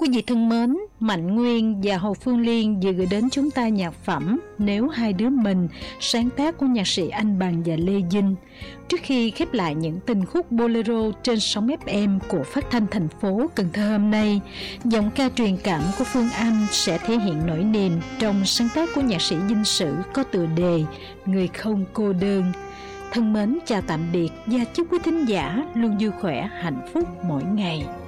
Quý vị thân mến, Mạnh Nguyên và Hồ Phương Liên vừa gửi đến chúng ta nhạc phẩm Nếu Hai Đứa Mình, sáng tác của nhạc sĩ Anh Bằng và Lê Dinh. Trước khi khép lại những tình khúc bolero trên sóng FM của phát thanh thành phố Cần Thơ hôm nay, giọng ca truyền cảm của Phương Anh sẽ thể hiện nỗi niềm trong sáng tác của nhạc sĩ Dinh Sử có tựa đề Người Không Cô Đơn. Thân mến chào tạm biệt và chúc quý thính giả luôn vui khỏe, hạnh phúc mỗi ngày.